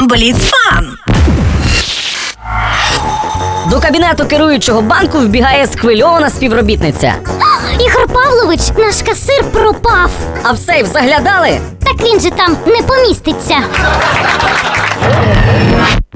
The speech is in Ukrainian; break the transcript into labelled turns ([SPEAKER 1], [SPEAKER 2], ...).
[SPEAKER 1] Бліцфан!
[SPEAKER 2] До кабінету керуючого банку вбігає схвильована співробітниця.
[SPEAKER 3] Ігор Павлович, наш касир пропав.
[SPEAKER 2] А в сейф заглядали?
[SPEAKER 3] Так він же там не поміститься.